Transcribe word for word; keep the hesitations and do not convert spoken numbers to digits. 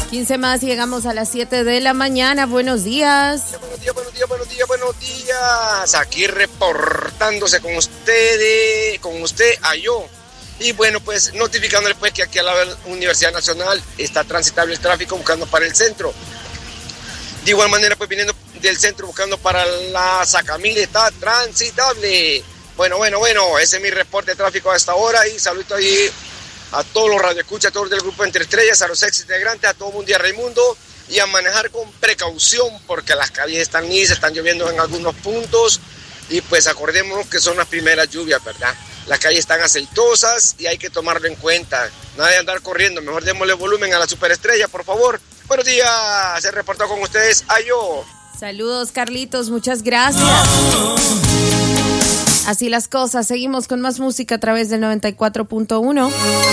quince más y llegamos a las siete de la mañana. Buenos días. Buenos días, buenos días, buenos días, buenos días. Aquí reportándose con ustedes, con usted, a yo. Y bueno, pues notificándole pues que aquí a la Universidad Nacional está transitable el tráfico buscando para el centro. De igual manera, pues viniendo del centro buscando para la Sacamil está transitable. Bueno, bueno, bueno, ese es mi reporte de tráfico a esta hora y saludo ahí a todos los radioescuchas, a todos del grupo Entre Estrellas, a los ex integrantes, a todo Mundial Raimundo, y a manejar con precaución porque las calles están lisas, están lloviendo en algunos puntos y pues acordémonos que son las primeras lluvias, ¿verdad? Las calles están aceitosas y hay que tomarlo en cuenta. Nada de andar corriendo, mejor démosle volumen a la superestrella, por favor. Buenos días, se reportó con ustedes Ayo. Saludos, Carlitos, muchas gracias. Así las cosas, seguimos con más música a través del noventa y cuatro punto uno.